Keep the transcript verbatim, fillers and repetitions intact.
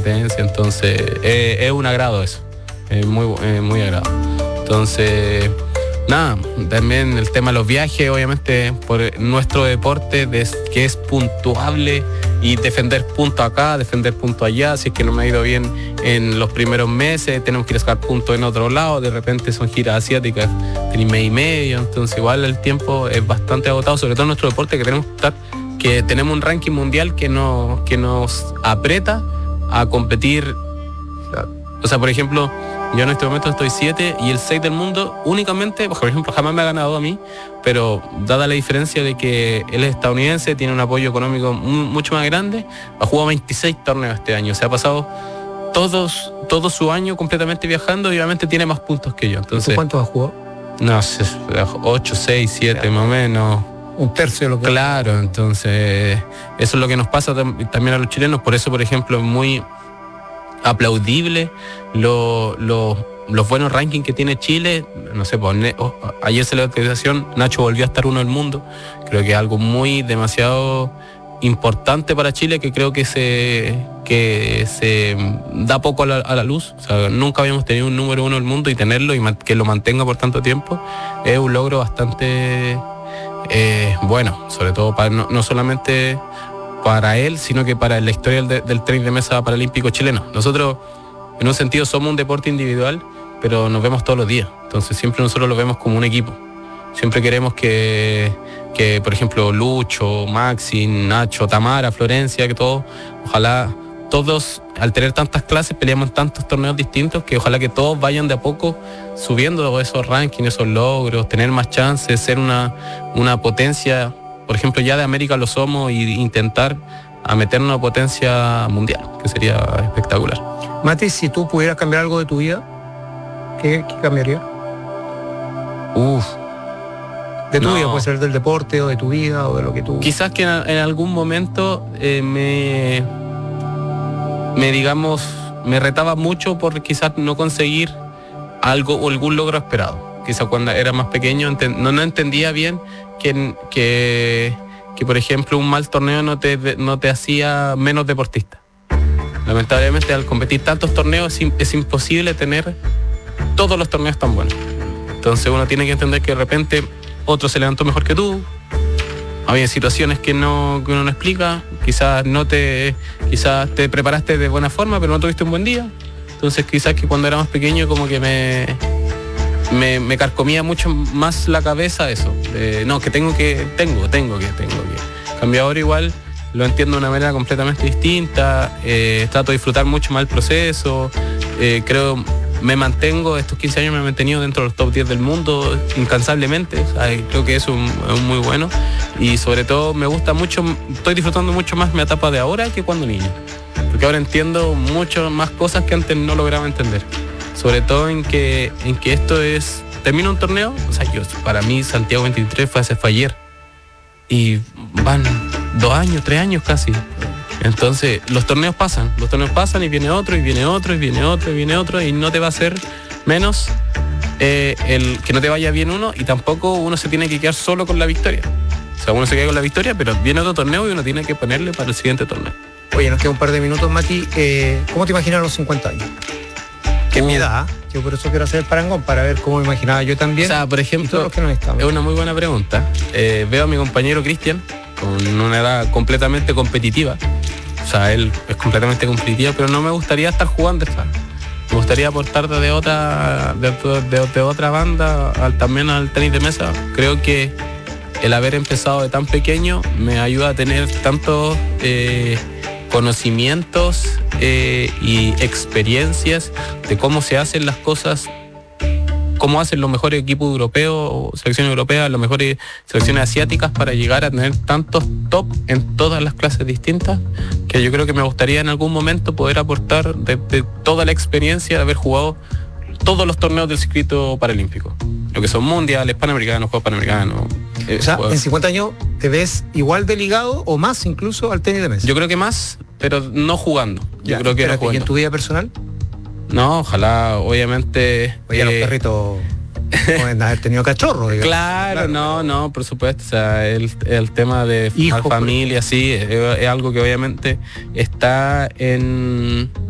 competencia, entonces eh, es un agrado eso, es muy, eh, muy agrado. Entonces, nada, también el tema de los viajes, obviamente por nuestro deporte, de, que es puntuable y defender puntos acá, defender puntos allá. Si es que no me ha ido bien en los primeros meses, tenemos que ir a sacar puntos en otro lado, de repente son giras asiáticas de mes y medio, entonces igual el tiempo es bastante agotado, sobre todo en nuestro deporte, que tenemos que estar, que tenemos un ranking mundial que, no, que nos aprieta a competir. O sea, por ejemplo, yo en este momento estoy siete y el seis del mundo únicamente, por ejemplo, jamás me ha ganado a mí, pero dada la diferencia de que él es estadounidense, tiene un apoyo económico mucho más grande, ha jugado veintiséis torneos este año, se ha pasado todos, todo su año completamente viajando y obviamente tiene más puntos que yo. Entonces, ¿cuántos has jugado? No sé, ocho, seis, siete más o menos. Un tercio de lo que... Claro, entonces eso es lo que nos pasa también a los chilenos, por eso, por ejemplo, es muy aplaudible lo, lo, los buenos rankings que tiene Chile. No sé, pues, oh, ayer se la actualización, Nacho volvió a estar uno del mundo, creo que es algo muy demasiado importante para Chile, que creo que se que se da poco a la, a la luz. O sea, nunca habíamos tenido un número uno del mundo, y tenerlo y man, que lo mantenga por tanto tiempo es un logro bastante eh, bueno, sobre todo para no, no solamente para él, sino que para la historia del, del tenis de mesa paralímpico chileno. Nosotros, en un sentido, somos un deporte individual, pero nos vemos todos los días. Entonces siempre nosotros lo vemos como un equipo. Siempre queremos que, que por ejemplo, Lucho, Maxi, Nacho, Tamara, Florencia, que todos, ojalá todos, al tener tantas clases, peleamos en tantos torneos distintos, que ojalá que todos vayan de a poco subiendo esos rankings, esos logros, tener más chances, ser una, una potencia. Por ejemplo, ya de América lo somos, y intentar a meternos a potencia mundial, que sería espectacular. Mati, si tú pudieras cambiar algo de tu vida, ¿qué, qué cambiaría? Uf. De tu no. vida, puede ser del deporte o de tu vida o de lo que tú... Quizás que en, en algún momento eh, me, me, digamos, me retaba mucho por quizás no conseguir algo o algún logro esperado. Quizás cuando era más pequeño enten, no, no entendía bien que, que, que, por ejemplo, un mal torneo no te, no te hacía menos deportista. Lamentablemente, al competir tantos torneos es, es imposible tener todos los torneos tan buenos. Entonces uno tiene que entender que de repente otro se levantó mejor que tú. Había situaciones que no que uno no explica. Quizás no te quizás te preparaste de buena forma, pero no tuviste un buen día. Entonces quizás que cuando era más pequeño como que me me, me carcomía mucho más la cabeza eso. Eh, no, que tengo que tengo, tengo que, tengo que. En cambio ahora igual lo entiendo de una manera completamente distinta. Eh, trato de disfrutar mucho más el proceso. Eh, creo me mantengo, estos quince años me he mantenido dentro de los top diez del mundo incansablemente. O sea, creo que eso es muy bueno, y sobre todo me gusta mucho, estoy disfrutando mucho más mi etapa de ahora que cuando niño, porque ahora entiendo mucho más cosas que antes no lograba entender, sobre todo en que, en que esto es, termina un torneo, o sea, yo, para mí Santiago veintitrés fue hace fue ayer, y van dos años, tres años casi. Entonces, los torneos pasan, los torneos pasan y viene otro, y viene otro, y viene otro, y viene otro, y no te va a hacer menos eh, el que no te vaya bien uno, y tampoco uno se tiene que quedar solo con la victoria. O sea, uno se queda con la victoria, pero viene otro torneo y uno tiene que ponerle para el siguiente torneo. Oye, nos queda un par de minutos, Mati. Eh, ¿Cómo te imaginas a los cincuenta años? Que es uh. mi edad, ¿eh? Yo por eso quiero hacer el parangón, para ver cómo me imaginaba yo también. O sea, por ejemplo, que nos es una muy buena pregunta. Eh, veo a mi compañero Cristian con una edad completamente competitiva. O sea, él es completamente competitivo, pero no me gustaría estar jugando esta. Me gustaría aportar de otra de, de, de otra banda al, también al tenis de mesa. Creo que el haber empezado de tan pequeño me ayuda a tener tantos eh, conocimientos eh, y experiencias de cómo se hacen las cosas, cómo hacen los mejores equipos europeos, selecciones europeas, las mejores selecciones asiáticas, para llegar a tener tantos top en todas las clases distintas, que yo creo que me gustaría en algún momento poder aportar de, de toda la experiencia de haber jugado todos los torneos del circuito paralímpico, lo que son mundiales, panamericanos, juegos panamericanos. Eh, o sea, juegos. En cincuenta años te ves igual de ligado o más incluso al tenis de mesa. Yo creo que más, pero no jugando. Yo ya, creo que no jugando. ¿Y en tu vida personal? No, ojalá, obviamente... Oye, eh, los perritos pueden haber tenido cachorros, digamos. Claro, claro, no, no, por supuesto. O sea, el, el tema de Hijo, familia, sí, es, es algo que obviamente está en...